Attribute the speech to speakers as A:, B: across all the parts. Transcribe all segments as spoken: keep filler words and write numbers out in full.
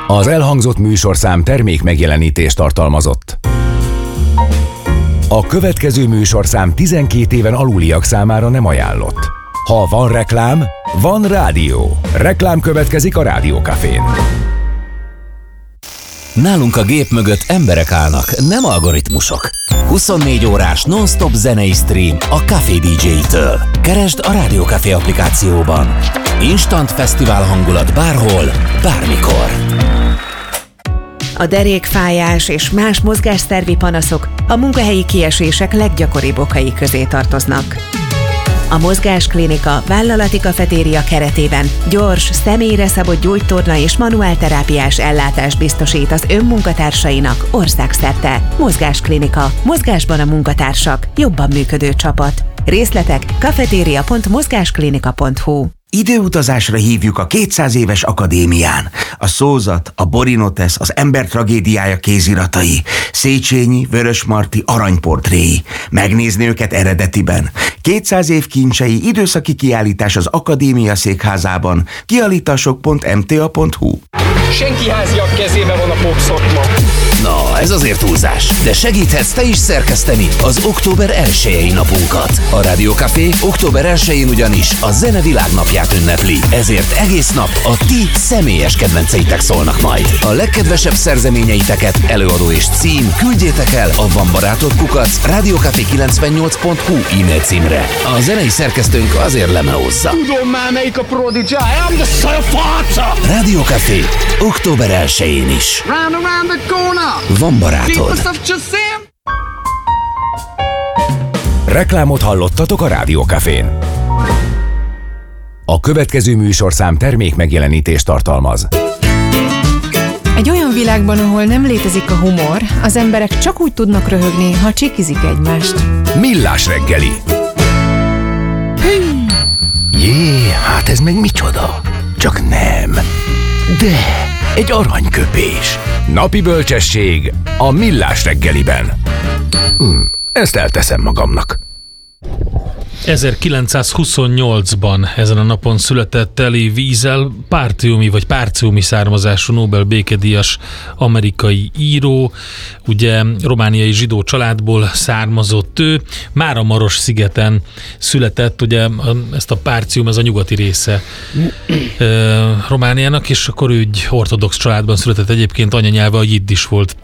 A: Az elhangzott műsorszám termék megjelenítést tartalmazott. A következő műsorszám tizenkét éven aluliak számára nem ajánlott. Ha van reklám, van rádió. Reklám következik a Rádió Cafén.
B: Nálunk a gép mögött emberek állnak, nem algoritmusok. huszonnégy órás non-stop zenei stream a Café dé dzsé-től. Keresd a Rádió Café applikációban. Instant fesztivál hangulat bárhol, bármikor.
C: A derékfájás és más mozgásszervi panaszok a munkahelyi kiesések leggyakoribb okai közé tartoznak. A Mozgásklinika vállalati kafetéria keretében gyors, személyre szabott gyógytorna és manuálterápiás ellátást biztosít az önmunkatársainak országszerte. Mozgásklinika. Mozgásban a munkatársak. Jobban működő csapat. Részletek kafetéria pont mozgásklinika pont hu.
D: Időutazásra hívjuk a kétszáz éves akadémián. A Szózat, a Borinotesz, az ember tragédiája kéziratai, Széchenyi, Vörösmarty aranyportréi. Megnézni őket eredetiben. kétszáz év kincsei időszaki kiállítás az Akadémia székházában. Kiállítások pont m t a pont hu.
E: Senki háziak kezébe van a popszakma.
B: Na, ez azért túlzás, de segíthetsz te is szerkeszteni az október elsejei napunkat. A Rádió Café október elsején ugyanis a Zene Világnapját ünnepli, ezért egész nap a ti személyes kedvenceitek szólnak majd. A legkedvesebb szerzeményeiteket, előadó és cím küldjétek el a Van Barátod kukac rádiócafé kilencvennyolc pont hu e-mail címre. A zenei szerkesztőnk azért lemelózza.
E: Tudom már melyik a Prodigy, I am the Szajafáca!
B: Rádió Café október elsején is.
E: Round around the corner!
B: Van Barátod.
A: Reklámot hallottatok a Rádió Cafén. A következő műsorszám termék megjelenítést tartalmaz.
F: Egy olyan világban, ahol nem létezik a humor, az emberek csak úgy tudnak röhögni, ha csikizik egymást.
A: Millás reggeli. Jé, hát ez meg micsoda? Csak nem. De egy aranyköpés. Napi bölcsesség a Millás reggeliben. Hm, ezt elteszem magamnak.
G: ezerkilencszázhuszonnyolcban ezen a napon született Elie Wiesel, pártiumi vagy párciumi származású Nobel békedíjas amerikai író, ugye romániai zsidó családból származott ő, Máramaros szigeten született, ugye ezt a párcium, ez a nyugati része Romániának, és akkor ő egy ortodox családban született, egyébként anyanyelve a jiddis volt.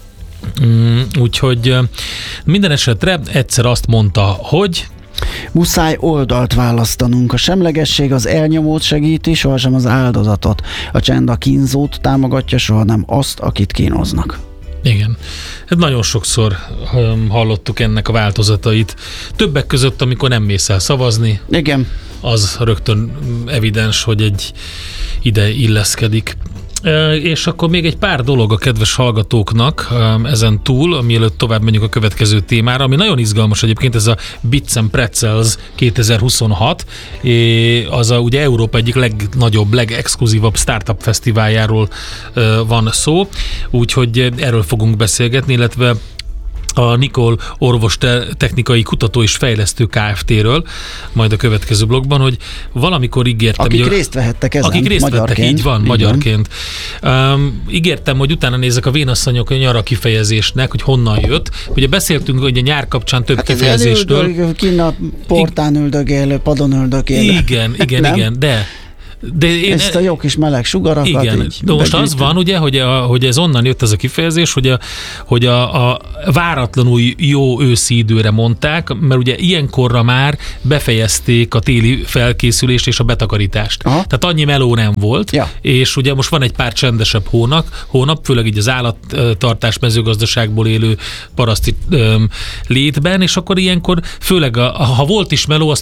G: Úgyhogy minden esetre egyszer azt mondta, hogy
H: muszáj oldalt választanunk. A semlegesség az elnyomót segíti, sohasem az áldozatot. A csend a kínzót támogatja, soha nem azt, akit kínoznak.
G: Igen. Hát nagyon sokszor um, hallottuk ennek a változatait. Többek között, amikor nem mész el szavazni.
H: Igen.
G: Az rögtön evidens, hogy egy ide illeszkedik. És akkor még egy pár dolog a kedves hallgatóknak ezen túl, mielőtt tovább menjünk a következő témára, ami nagyon izgalmas egyébként, ez a Bits and Pretzels kétezer-huszonhat, az a, ugye Európa egyik legnagyobb, legexkluzívabb startup fesztiváljáról van szó, úgyhogy erről fogunk beszélgetni, illetve a Nikol orvos technikai kutató és fejlesztő Kft-ről, majd a következő blogban, hogy valamikor ígértem...
H: Akik hogy, részt vehettek ezen,
G: akik részt
H: magyarként.
G: Vettek, így van, így magyarként. Um, ígértem, hogy utána nézek a vénasszonyok a nyara kifejezésnek, hogy honnan jött. Ugye beszéltünk, hogy a nyár kapcsán több hát kifejezésről.
H: Kinn a portán üldögélő, padon üldögélő.
G: Igen, igen, igen, de...
H: De én, ezt a jó kis meleg sugarakat.
G: Igen, de most az van, ugye, hogy, a, hogy ez onnan jött ez a kifejezés, hogy a, hogy a, a váratlanul jó őszi időre mondták, mert ugye ilyenkorra már befejezték a téli felkészülést és a betakarítást. Aha. Tehát annyi meló nem volt, ja. És ugye most van egy pár csendesebb hónap, hónap főleg így az állattartás mezőgazdaságból élő paraszti öm, létben, és akkor ilyenkor főleg, a, ha volt is meló, az